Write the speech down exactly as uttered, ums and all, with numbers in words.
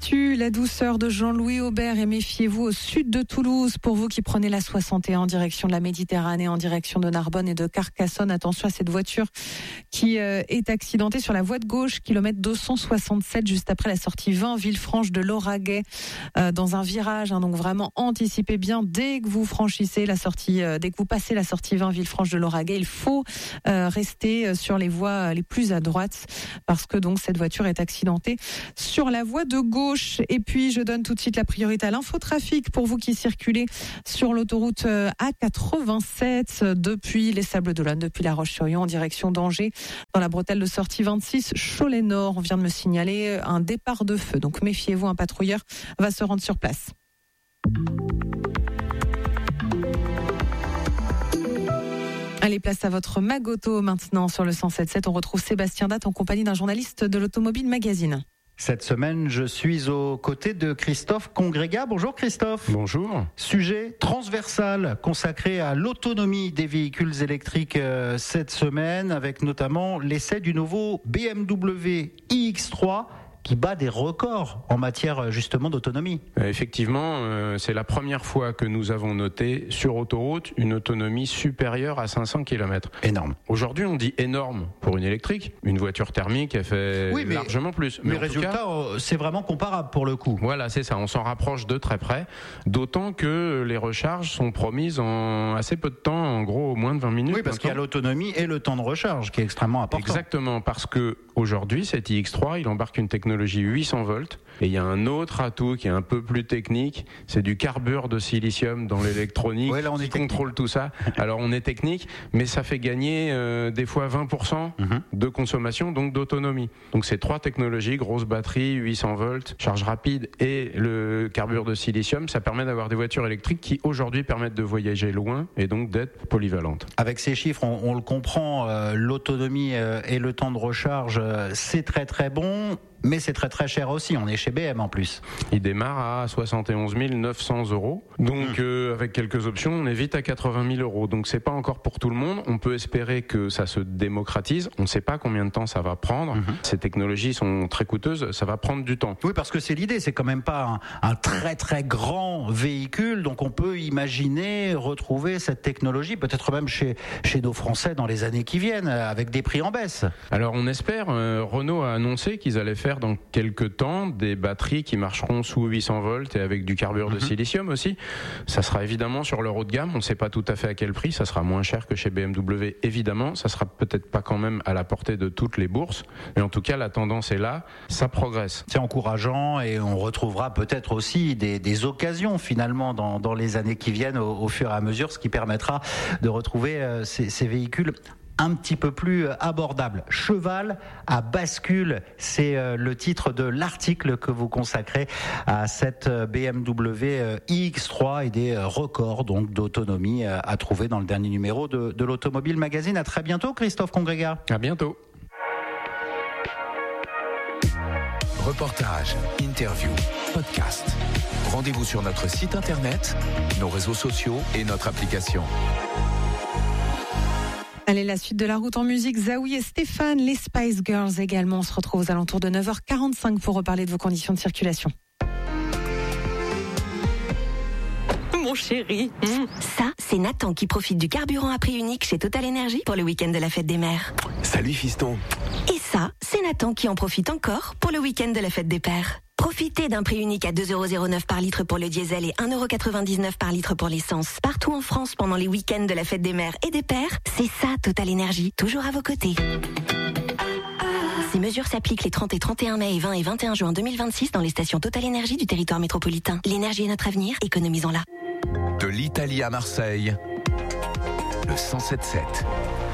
l'actu, la douceur de Jean-Louis Aubert et méfiez-vous au sud de Toulouse. Pour vous qui prenez la soixante et un en direction de la Méditerranée, en direction de Narbonne et de Carcassonne, attention à cette voiture qui euh, est accidentée sur la voie de gauche, kilomètre deux cent soixante-sept, juste après la sortie vingt Villefranche de Lauragais, euh, dans un virage. Hein, donc vraiment anticipez bien dès que vous franchissez la sortie, euh, dès que vous passez la sortie vingt Villefranche de Lauragais, il faut euh, rester sur les voies les plus à droite parce que donc cette voiture est accidentée sur la voie de gauche. Et puis je donne tout de suite la priorité à l'infotrafic pour vous qui circulez sur l'autoroute A quatre-vingt-sept depuis les Sables d'Olonne, depuis La Roche-sur-Yon en direction d'Angers, dans la bretelle de sortie vingt-six Cholet-Nord. On vient de me signaler un départ de feu, donc méfiez-vous, un patrouilleur va se rendre sur place. Allez, place à votre Magoto maintenant sur le cent sept sept. On retrouve Sébastien Datte en compagnie d'un journaliste de l'Automobile Magazine. Cette semaine, je suis aux côtés de Christophe Congrégat. Bonjour Christophe. Bonjour. Sujet transversal consacré à l'autonomie des véhicules électriques euh, cette semaine, avec notamment l'essai du nouveau B M W i X trois qui bat des records en matière justement d'autonomie. Effectivement, euh, c'est la première fois que nous avons noté sur autoroute une autonomie supérieure à cinq cents kilomètres. Énorme. Aujourd'hui, on dit énorme pour une électrique. Une voiture thermique, elle fait oui, mais, largement plus. Mais, mais résultat, cas, c'est vraiment comparable pour le coup. Voilà, c'est ça. On s'en rapproche de très près. D'autant que les recharges sont promises en assez peu de temps, en gros moins de vingt minutes. Oui, parce qu'il y a l'autonomie et le temps de recharge qui est extrêmement important. Exactement, parce que aujourd'hui, cet i X trois, il embarque une technologie huit cents volts. Et il y a un autre atout qui est un peu plus technique, c'est du carbure de silicium dans l'électronique ouais, là, on qui est contrôle tout ça. Alors on est technique, mais ça fait gagner euh, des fois vingt pour cent mm-hmm. de consommation, donc d'autonomie. Donc ces trois technologies, grosse batterie, huit cents volts, charge rapide et le carbure de silicium, ça permet d'avoir des voitures électriques qui aujourd'hui permettent de voyager loin et donc d'être polyvalentes. Avec ces chiffres, on, on le comprend, euh, l'autonomie euh, et le temps de recharge, euh, c'est très très bon. Mais c'est très très cher aussi, on est chez B M en plus. Il démarre à soixante et onze mille neuf cents euros, donc mmh. euh, avec quelques options, on est vite à quatre-vingt mille euros. Donc c'est pas encore pour tout le monde, on peut espérer que ça se démocratise, on ne sait pas combien de temps ça va prendre, mmh. ces technologies sont très coûteuses, ça va prendre du temps. Oui, parce que c'est l'idée, c'est quand même pas un, un très très grand véhicule, donc on peut imaginer retrouver cette technologie, peut-être même chez, chez nos Français dans les années qui viennent, avec des prix en baisse. Alors on espère, euh, Renault a annoncé qu'ils allaient faire dans quelques temps des batteries qui marcheront sous huit cents volts et avec du carbure de silicium aussi. Ça sera évidemment sur leur haut de gamme, on ne sait pas tout à fait à quel prix, ça sera moins cher que chez B M W évidemment, ça sera peut-être pas quand même à la portée de toutes les bourses, mais en tout cas la tendance est là, ça progresse. C'est encourageant et on retrouvera peut-être aussi des, des occasions finalement dans, dans les années qui viennent au, au fur et à mesure, ce qui permettra de retrouver euh, ces, ces véhicules un petit peu plus abordable. Cheval à bascule, c'est le titre de l'article que vous consacrez à cette B M W i X trois et des records donc d'autonomie à trouver dans le dernier numéro de, de l'Automobile Magazine. À très bientôt, Christophe Congrégat. À bientôt. Reportage, interview, podcast. Rendez-vous sur notre site internet, nos réseaux sociaux et notre application. Allez, la suite de la route en musique, Zaoui et Stéphane, les Spice Girls également. On se retrouve aux alentours de neuf heures quarante-cinq pour reparler de vos conditions de circulation. Mon chéri. Mmh. Ça, c'est Nathan qui profite du carburant à prix unique chez Total Energy pour le week-end de la fête des mères. Salut fiston. Et ça, c'est Nathan qui en profite encore pour le week-end de la fête des pères. Profitez d'un prix unique à deux euros zéro neuf par litre pour le diesel et un euro quatre-vingt-dix-neuf par litre pour l'essence. Partout en France pendant les week-ends de la fête des mères et des pères, c'est ça Total Energy, toujours à vos côtés. Ces mesures s'appliquent les trente et trente et un mai et vingt et vingt et un juin deux mille vingt-six dans les stations Total Energy du territoire métropolitain. L'énergie est notre avenir, économisons-la. De l'Italie à Marseille, le cent sept sept.